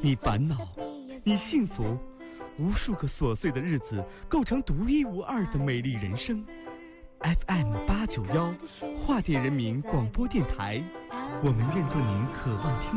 你烦恼，你幸福，无数个琐碎的日子构成独一无二的美丽人生。FM891，化电人民广播电台，我们愿做您渴望听